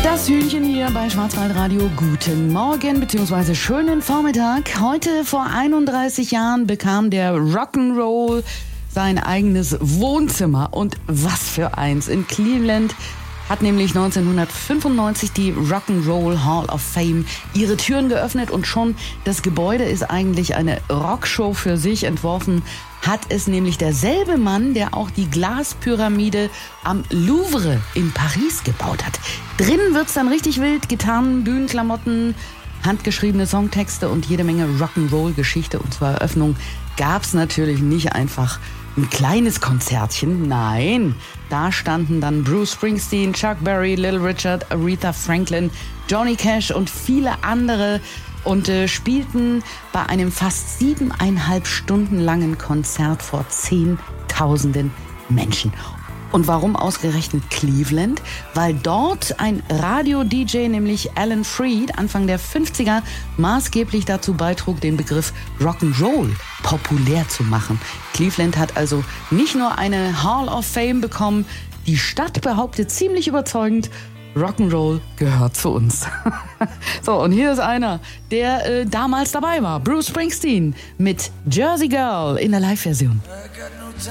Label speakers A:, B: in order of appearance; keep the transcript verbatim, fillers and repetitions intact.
A: Das Hühnchen hier bei Schwarzwaldradio. Guten Morgen bzw. schönen Vormittag. Heute vor einunddreißig Jahren bekam der Rock'n'Roll sein eigenes Wohnzimmer. Und was für eins. In Cleveland hat nämlich neunzehnhundertfünfundneunzig die Rock'n'Roll Hall of Fame ihre Türen geöffnet. Und schon das Gebäude ist eigentlich eine Rockshow für sich. Entworfen hat es nämlich derselbe Mann, der auch die Glaspyramide am Louvre in Paris gebaut hat. Drinnen wird's dann richtig wild. Gitarren, Bühnenklamotten, handgeschriebene Songtexte und jede Menge Rock'n'Roll-Geschichte. Und zur Eröffnung gab's natürlich nicht einfach ein kleines Konzertchen. Nein, da standen dann Bruce Springsteen, Chuck Berry, Little Richard, Aretha Franklin, Johnny Cash und viele andere und äh, spielten bei einem fast siebeneinhalb Stunden langen Konzert vor Zehntausenden Menschen. Und warum ausgerechnet Cleveland? Weil dort ein Radio-D J, nämlich Alan Freed, Anfang der fünfziger maßgeblich dazu beitrug, den Begriff Rock'n'Roll populär zu machen. Cleveland hat also nicht nur eine Hall of Fame bekommen, die Stadt behauptet ziemlich überzeugend, Rock'n'Roll gehört zu uns. So, und hier ist einer, der äh, damals dabei war. Bruce Springsteen mit Jersey Girl in der Live-Version.